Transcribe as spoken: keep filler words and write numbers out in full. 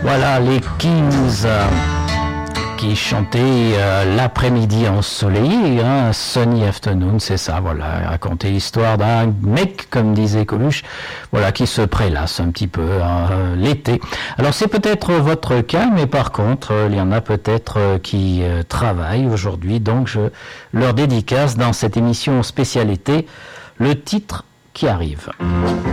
Voilà les Kings euh, qui chantaient euh, l'après-midi ensoleillé, hein, Sunny Afternoon, c'est ça, voilà, raconter l'histoire d'un mec, comme disait Coluche, voilà, qui se prélasse un petit peu euh, l'été. Alors c'est peut-être votre cas, mais par contre, euh, il y en a peut-être euh, qui euh, travaillent aujourd'hui, donc je leur dédicace dans cette émission spécialité le titre qui arrive.